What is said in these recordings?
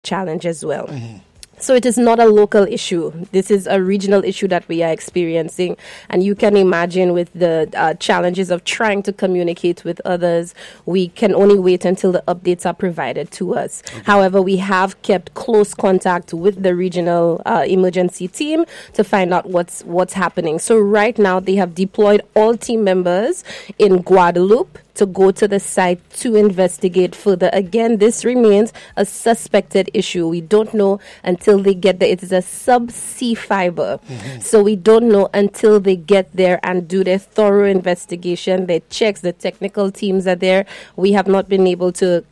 challenge as well. So it is not a local issue. This is a regional issue that we are experiencing. And you can imagine with the challenges of trying to communicate with others, we can only wait until the updates are provided to us. Okay. However, we have kept close contact with the regional emergency team to find out what's happening. So right now, they have deployed all team members in Guadeloupe to go to the site to investigate further. Again, this remains a suspected issue. We don't know until they get there. It is a subsea fiber. So we don't know until they get there and do their thorough investigation, their checks, the technical teams are there. We have not been able to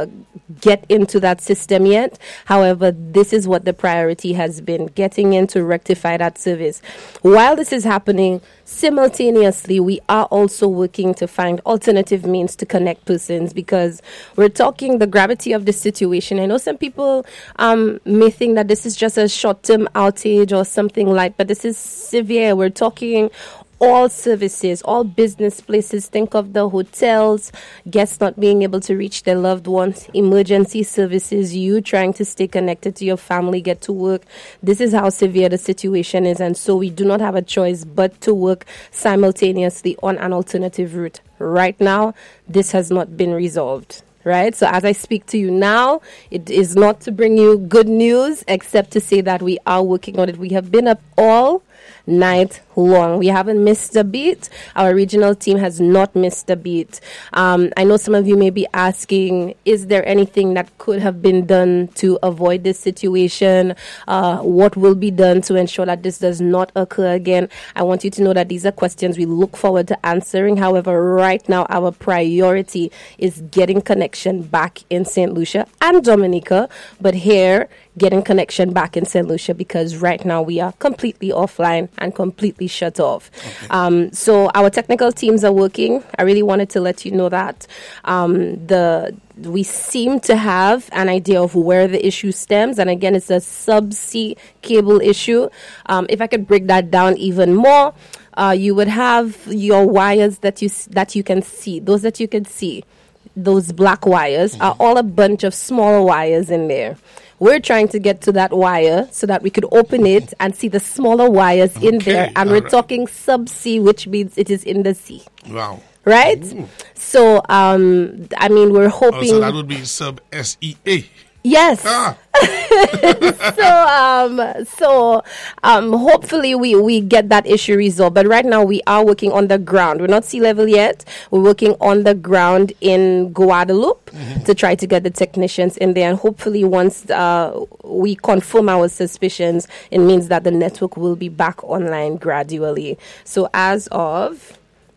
get into that system yet. However, this is what the priority has been, getting in to rectify that service. While this is happening, simultaneously, we are also working to find alternative means to connect persons, because we're talking the gravity of the situation. I know some people may think that this is just a short-term outage or something like, but this is severe. We're talking all services, all business places. Think of the hotels, guests not being able to reach their loved ones, emergency services, you trying to stay connected to your family, get to work. This is how severe the situation is. And so we do not have a choice but to work simultaneously on an alternative route. Right now, this has not been resolved. Right? So as I speak to you now, it is not to bring you good news, except to say that we are working on it. We have been up all night long. We haven't missed a beat. Our regional team has not missed a beat. I know some of you may be asking, is there anything that could have been done to avoid this situation? What will be done to ensure that this does not occur again? I want you to know that these are questions we look forward to answering. However, right now, our priority is getting connection back in St. Lucia and Dominica, but here, getting connection back in St. Lucia, because right now we are completely offline and completely shut off. Okay. So our technical teams are working. I really wanted to let you know that we seem to have an idea of where the issue stems. And again, it's a subsea cable issue. If I could break that down even more, you would have your wires that you can see. Those that you can see, those black wires, are all a bunch of smaller wires in there. We're trying to get to that wire so that we could open it and see the smaller wires in there. And we're talking subsea, which means it is in the sea. Wow. Right? Ooh. So, we're hoping... so that would be sub-SEA. Yes. So hopefully we get that issue resolved. But right now we are working on the ground. We're not sea level yet. We're working on the ground in Guadeloupe to try to get the technicians in there. And hopefully once we confirm our suspicions, it means that the network will be back online gradually. So as of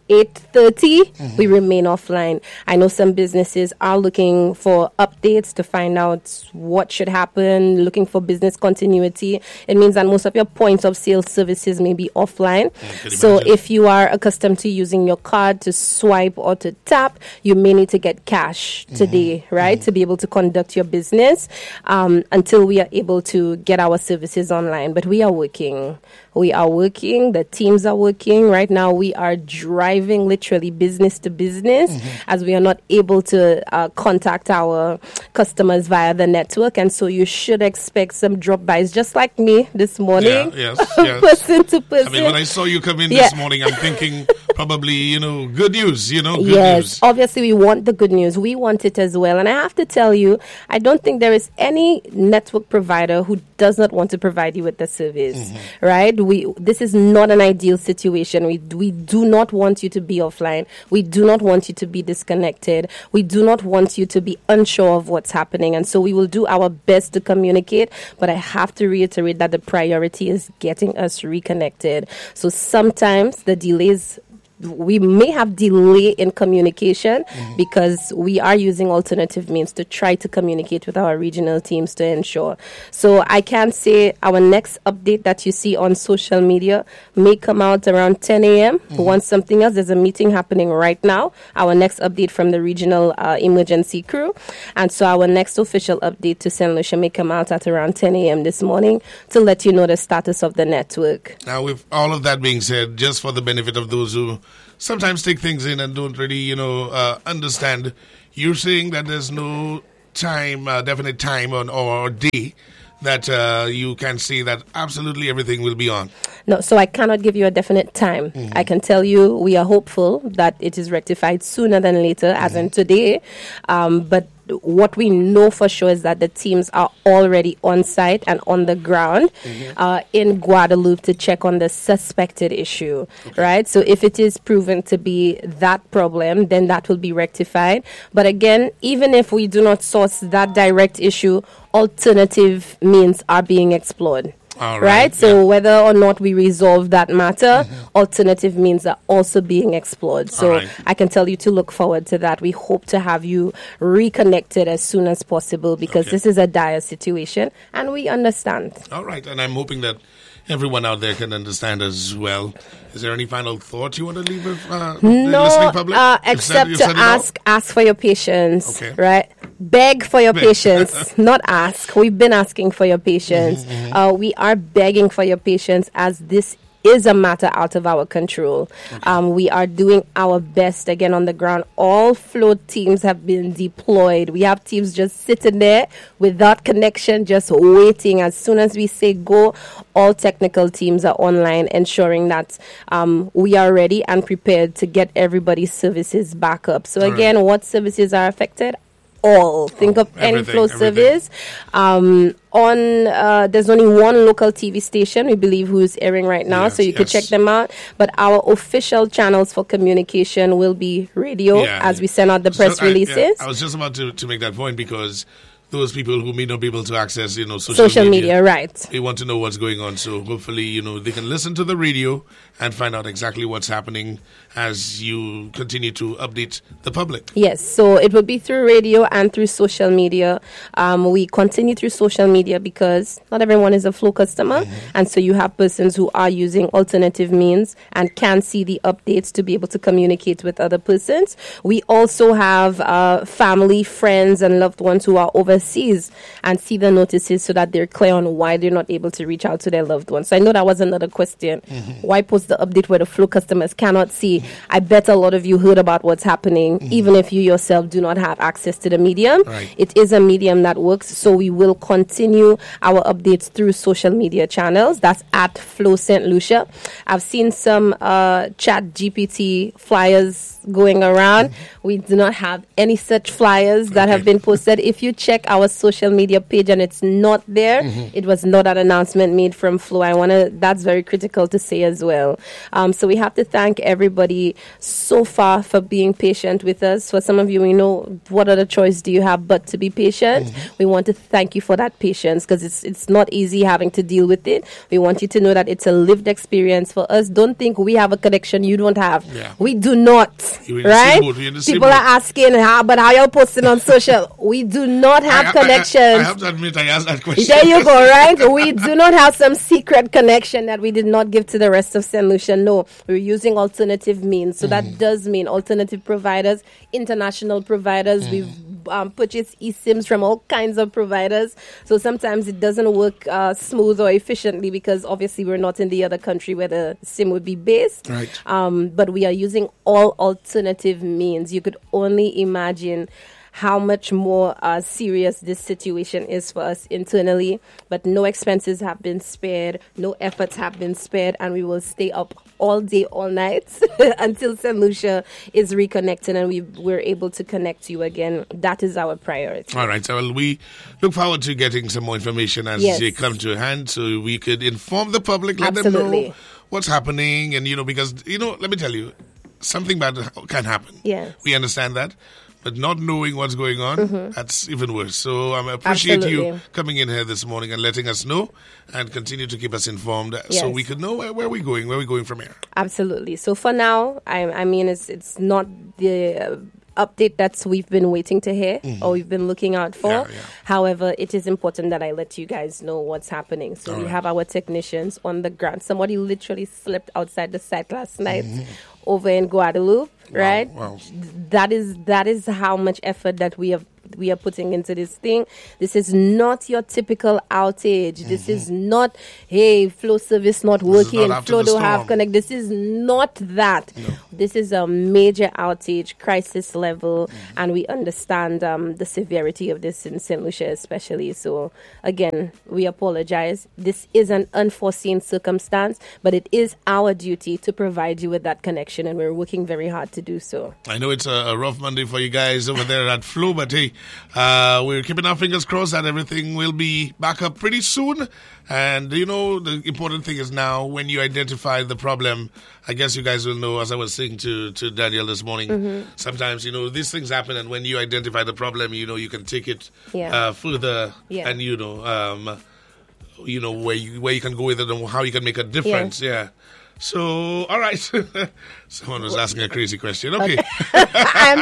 8:30, we remain offline. I know some businesses are looking for updates to find out what should happen, looking for business continuity. It means that most of your points of sale services may be offline. So if you are accustomed to using your card to swipe or to tap, you may need to get cash today, right, to be able to conduct your business until we are able to get our services online. But we are working. The teams are working. Right now, we are driving literally business to business as we are not able to contact our customers via the network. And so you should expect some drop-bys, just like me this morning. Yes. Person to person. I mean, when I saw you come in this morning, I'm thinking probably, good news, good news. Obviously, we want the good news. We want it as well. And I have to tell you, I don't think there is any network provider who does not want to provide you with the service, right? This is not an ideal situation. We do not want you to be offline. We do not want you to be disconnected. We do not want you to be unsure of what's happening. And so we will do our best to communicate. But I have to reiterate that the priority is getting us reconnected. So sometimes the delays, we may have delay in communication because we are using alternative means to try to communicate with our regional teams to ensure. So I can say our next update that you see on social media may come out around 10 a.m. Once something else, there's a meeting happening right now. Our next update from the regional emergency crew. And so our next official update to St. Lucia may come out at around 10 a.m. this morning to let you know the status of the network. Now, with all of that being said, just for the benefit of those who sometimes take things in and don't really, understand, you're saying that there's no definite time or day that you can say that absolutely everything will be on? No, so I cannot give you a definite time. I can tell you we are hopeful that it is rectified sooner than later, as in today. But what we know for sure is that the teams are already on site and on the ground in Guadeloupe to check on the suspected issue, right? So if it is proven to be that problem, then that will be rectified. But again, even if we do not source that direct issue, alternative means are being explored. Right? So whether or not we resolve that matter, alternative means are also being explored. So I can tell you to look forward to that. We hope to have you reconnected as soon as possible because this is a dire situation and we understand. All right. And I'm hoping that everyone out there can understand as well. Is there any final thought you want to leave with the listening public? Except to ask for your patience, right? Beg for your patience, not ask. We've been asking for your patience. We are begging for your patience as this is a matter out of our control. We are doing our best again on the ground. All float teams have been deployed. We have teams just sitting there without connection, just waiting. As soon as we say go, all technical teams are online, ensuring that we are ready and prepared to get everybody's services back up. So again, what services are affected? All. Think of any flow service. There's only one local TV station, we believe, who's airing right now, so you could check them out. But our official channels for communication will be radio as we send out the press releases. I was just about to make that point because those people who may not be able to access, social media, right? They want to know what's going on. So hopefully, they can listen to the radio and find out exactly what's happening as you continue to update the public. Yes, so it will be through radio and through social media. We continue through social media because not everyone is a Flow customer. And so you have persons who are using alternative means and can see the updates to be able to communicate with other persons. We also have family, friends, and loved ones who are overseas and see the notices so that they're clear on why they're not able to reach out to their loved ones. So I know that was another question. Why post the update where the Flow customers cannot see? I bet a lot of you heard about what's happening, even if you yourself do not have access to the medium. It is a medium that works, so we will continue our updates through social media channels. That's at Flow St. Lucia. I've seen some Chat GPT flyers going around. We do not have any such flyers that have been posted. If you check our social media page and it's not there, it was not an announcement made from Flow. That's very critical to say as well. So we have to thank everybody so far for being patient with us. For some of you, we know what other choice do you have but to be patient. We want to thank you for that patience because it's not easy having to deal with it. We want you to know that it's a lived experience for us. Don't think we have a connection you don't have. We do not. Right? People are asking, but how you're posting on social? We do not have connections. I have to admit, I asked that question. There you go, right? We do not have some secret connection that we did not give to the rest of St. Lucia. No, we're using alternative means. So that does mean alternative providers, international providers. We've purchased eSIMs from all kinds of providers. So sometimes it doesn't work smooth or efficiently because obviously we're not in the other country where the SIM would be based. Right. But we are using all alternative means. You could only imagine how much more serious this situation is for us internally. But no expenses have been spared, no efforts have been spared, and we will stay up all day, all night until St. Lucia is reconnected and we're able to connect you again. That is our priority. All right. So we look forward to getting some more information as they come to hand so we could inform the public, let them know what's happening. And, because, let me tell you, something bad can happen. Yes. We understand that. But not knowing what's going on, that's even worse. So I appreciate you coming in here this morning and letting us know and continue to keep us informed so we could know where we're going from here. Absolutely. So for now, I mean, it's not the update that we've been waiting to hear or we've been looking out for. However, it is important that I let you guys know what's happening. So we have our technicians on the ground. Somebody literally slept outside the site last night over in Guadeloupe, right? Wow. That is how much effort that we have we are putting into this thing. This is not your typical outage. This is not, hey, flow service not working, flow don't have connect. This is not that. No. This is a major outage, crisis level, and we understand the severity of this in St. Lucia especially. So again, we apologize. This is an unforeseen circumstance, but it is our duty to provide you with that connection, and we're working very hard to do so. I know it's a rough Monday for you guys over there at Flow, but hey, we're keeping our fingers crossed that everything will be back up pretty soon. And, you know, the important thing is now when you identify the problem, I guess you guys will know, as I was saying to Daniel this morning, sometimes, you know, these things happen, and when you identify the problem, you know, you can take it further and, you know, where you can go with it and how you can make a difference. Yeah. So, all right. Someone was asking a crazy question. Okay. I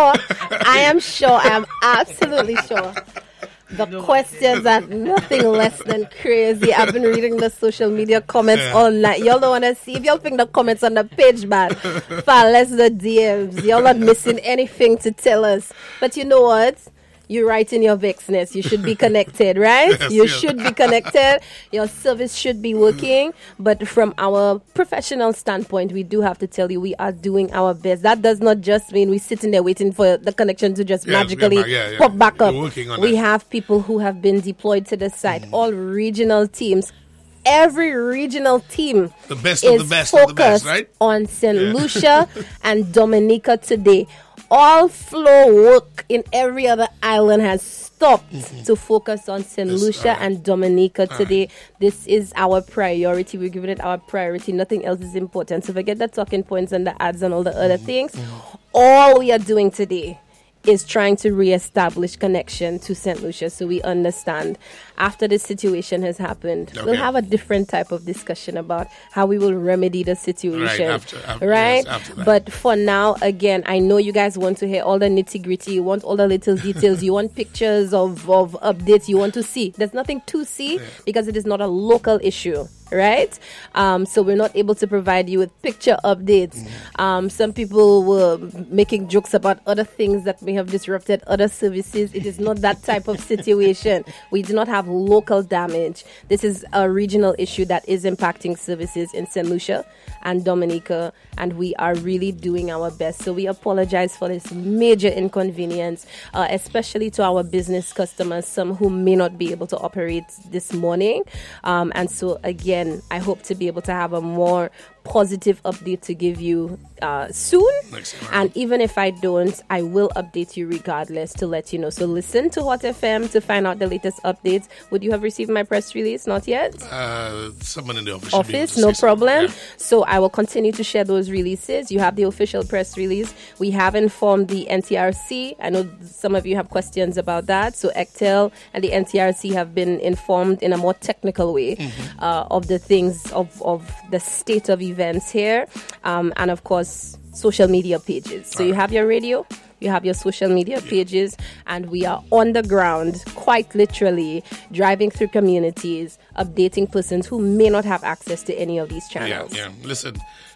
am absolutely sure. The questions are nothing less than crazy. I've been reading the social media comments all night. Y'all don't want to see. If y'all think the comments on the page, man, far less the DMs. Y'all not missing anything to tell us. But you know what? You're right in your vexness. You should be connected, right? Yes, you should be connected. Your service should be working. But from our professional standpoint, we do have to tell you we are doing our best. That does not just mean we're sitting there waiting for the connection to just magically pop back up. We have people who have been deployed to the site, all regional teams. Every regional team the best of the best of the best, right? On St. Lucia and Dominica today. All flow work in every other island has stopped to focus on St. Lucia and Dominica today. This is our priority. We're giving it our priority. Nothing else is important. So forget the talking points and the ads and all the other things. All we are doing today is trying to reestablish connection to St. Lucia, so we understand after this situation has happened, we'll have a different type of discussion about how we will remedy the situation. Right? Yes, after that. But for now, again, I know you guys want to hear all the nitty-gritty. You want all the little details. You want pictures of updates you want to see. There's nothing to see because it is not a local issue. Right? So we're not able to provide you with picture updates. Some people were making jokes about other things that may have disrupted other services. It is not that type of situation. We do not have local damage. This is a regional issue that is impacting services in St. Lucia and Dominica, and we are really doing our best. So we apologize for this major inconvenience, especially to our business customers, some who may not be able to operate this morning. And so again, I hope to be able to have a more positive update to give you soon. And even if I don't, I will update you regardless to let you know. So listen to Hot FM to find out the latest updates. Would you have received my press release? Not yet? Someone in the office no problem. Yeah. So I will continue to share those releases. You have the official press release. We have informed the NTRC. I know some of you have questions about that. So ECTEL and the NTRC have been informed in a more technical way of the things, of the state of events here, and of course social media pages. So you have your radio, you have your social media pages, and we are on the ground, quite literally driving through communities, updating persons who may not have access to any of these channels. Listen,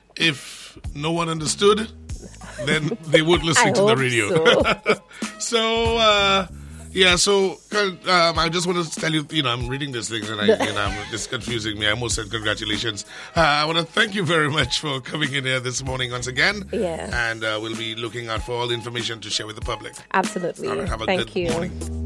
if no one understood, then they would listen to the radio. So I just want to tell you, I'm reading these things and it's confusing me. I almost said congratulations. I want to thank you very much for coming in here this morning once again. Yeah. And we'll be looking out for all the information to share with the public. Absolutely. All right, have a good morning.